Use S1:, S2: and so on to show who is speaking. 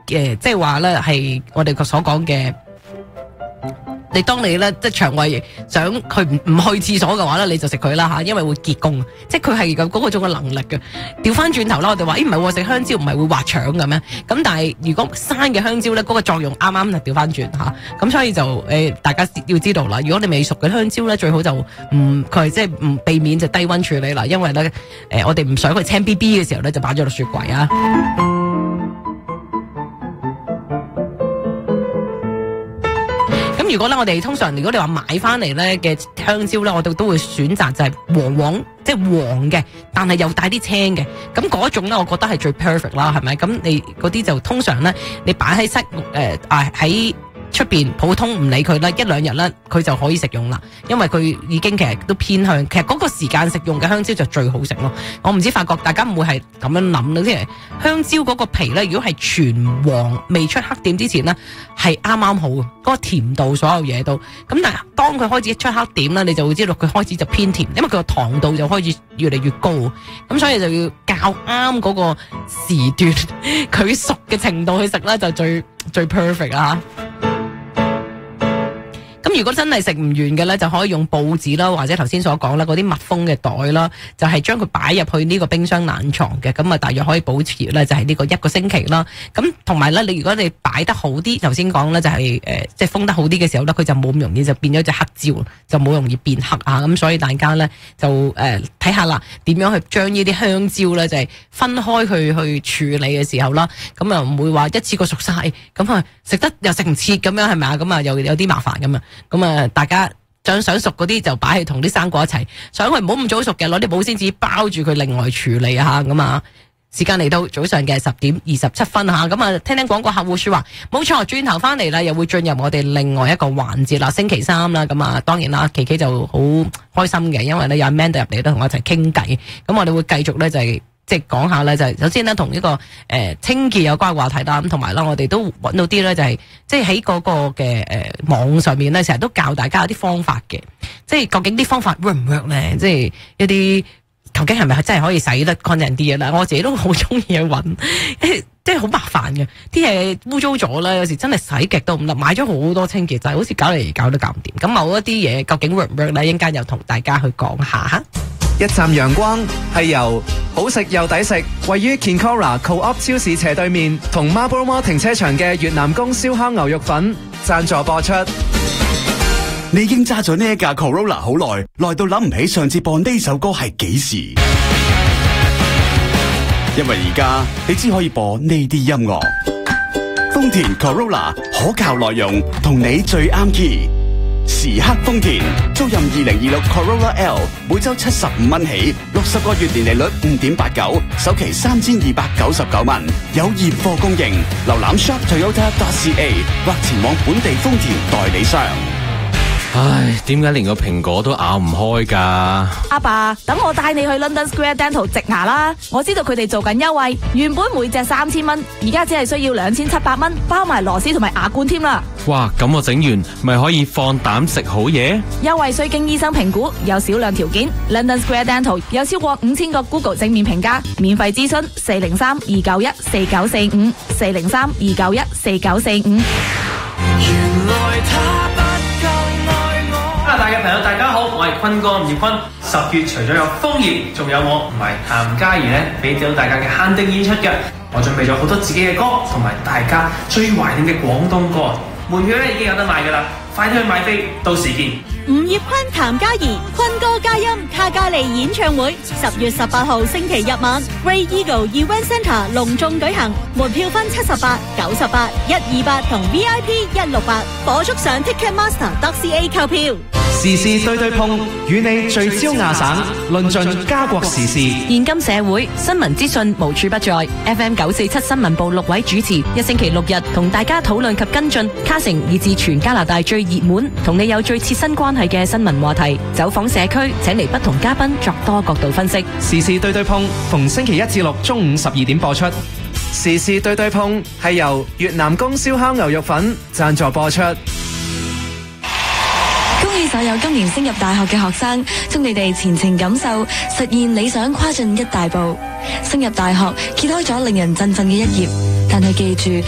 S1: 即係話咧係我哋所講嘅。你當你咧即係腸胃想佢唔去廁所嘅話咧，你就食佢啦吓，因為會結宮，即係佢係有嗰種嘅能力嘅。調翻轉頭啦，我哋話唔係食香蕉唔係會滑腸嘅咩？咁但係如果生嘅香蕉咧，嗰個作用啱啱係調翻轉吓，咁所以就大家要知道啦。如果你未熟嘅香蕉咧，最好就佢即係唔避免就低溫處理啦，因為咧我哋唔想佢青 B B 嘅時候咧就擺咗落雪櫃啊。如果咧，我哋通常如果你話買翻嚟咧嘅香蕉咧，我哋都會選擇就係黃即係黃嘅，但係又帶啲青嘅。咁嗰種咧，我覺得係最 perfect 啦，係咪？咁你嗰啲就通常咧，你擺喺喺出邊普通唔理佢啦，一兩日咧佢就可以食用啦，因為佢已經其實都偏向，其實嗰個時間食用嘅香蕉就最好食咯。我唔知發覺大家唔會係咁樣諗啦，即係香蕉嗰個皮咧，如果係全黃未出黑點之前咧，係啱啱好嘅，嗰個甜度所有嘢都。咁但係當佢開始出黑點咧，你就會知道佢開始就偏甜，因為佢個糖度就開始越嚟越高，咁所以就要較啱嗰個時段，佢熟嘅程度去食咧就最 perfect 啊！咁如果真係食唔完嘅咧，就可以用報紙啦，或者頭先所講啦，嗰啲密封嘅袋啦，就係將佢擺入去呢個冰箱冷藏嘅，咁啊大約可以保持咧就係呢個1個星期啦。咁同埋咧，你如果你擺得好啲，頭先講咧就係即係封得好啲嘅時候咧，佢就冇咁容易就變咗隻黑椒，就冇容易變黑啊。咁所以大家咧就睇下啦，點樣去將呢啲香蕉咧就係分開去處理嘅時候啦，咁啊唔會話一次過熟晒，咁啊食得又食唔切咁樣係咪啊？咁啊又有啲麻煩咁啊。咁啊，大家想熟嗰啲就擺喺同啲生果一齊，想佢唔好咁早熟嘅，攞啲保鮮紙包住佢，另外處理下咁啊。時間嚟到早上嘅10:27吓，咁啊聽廣告客戶說話，冇錯，轉頭翻嚟啦，又會進入我哋另外一個環節啦，星期三啦，咁啊當然啦，琪琪就好開心嘅，因為咧有 Amanda 入嚟都同我一齊傾偈，咁我哋會繼續咧就係即係講下咧，就係首先咧同呢個清潔有關嘅話題啦，咁同埋啦，我哋都揾到啲咧就係即係喺嗰個嘅網上面咧，成日都教大家有啲方法嘅，即係究竟啲方法 work 唔 work 咧？即係一啲究竟係咪真係可以洗得乾淨啲嘅啦？我自己都好中意去揾，即係好麻煩嘅，啲嘢污糟咗啦，有時真係洗極都唔得，買咗好多清潔劑，好似搞嚟搞都搞唔掂。咁某一啲嘢究竟 work 唔 work 咧？一陣間又同大家去講下。
S2: 一站陽光係由好食又抵食，位於 Kinkora Co-op 超市斜對面同 Marlborough Mall 停車場嘅越南宮燒烤牛肉粉贊助播出。
S3: 你已經揸咗呢一架 Corolla 好耐，耐到諗唔起上次播呢首歌係幾時。因為而家你只可以播呢啲音樂。豐田 Corolla 可靠內容，同你最啱 key。時刻豐田，租賃2026 Corolla L， 每周75蚊起，60個月年利率5.89%，首期3299蚊，有現貨供應。瀏覽 shoptoyota.ca 或前往本地豐田代理商。
S4: 唉，點解連個蘋果都咬唔開㗎？
S5: 阿爸，等我帶你去 London Square Dental 植牙啦！我知道佢哋做緊優惠，原本每隻3000蚊，而家只係需要2700蚊，包埋螺絲同埋牙冠添啦。
S4: 哇，咁我整完咪可以放膽食好嘢？
S5: 優惠需經醫生評估，有少量條件。London Square Dental 有超過5000個 Google 正面評價，免費諮詢403-291-4945 403-291-4945。
S6: 原來他不夠愛我。大嘅朋友大家好，我係坤哥吳業坤。10月除咗有楓葉，仲有我唔係譚嘉儀咧，俾到大家嘅限定演出嘅。我準備咗好多自己嘅歌，同埋大家最懷念嘅廣東歌。門票咧已經有得賣噶啦，快啲去買飛，到時見。
S7: 吳業坤、譚嘉儀、坤哥嘉音卡加利演唱會10月18號星期日晚 Ray Eagle Event Centre 隆重舉行，門票分78、98、128同 VIP 168，火速上 Ticketmaster.ca 購票。
S2: 時事對對碰，與你聚焦亞省，論盡家國時事。
S1: 現今社會新聞資訊無處不在。FM 947新聞部6位主持，一星期6日同大家討論及跟進卡城以至全加拿大最熱門同你有最切身關係嘅新聞話題。走訪社區，請嚟不同嘉賓作多角度分析。
S2: 時事對對碰，逢星期1至6中午12點播出。時事對對碰係由越南宮燒烤牛肉粉贊助播出。
S8: 恭喜所有今年升入大學嘅學生，祝你哋前程錦繡，實現理想跨進一大步。升入大學揭開咗令人振奮嘅一頁，但係記住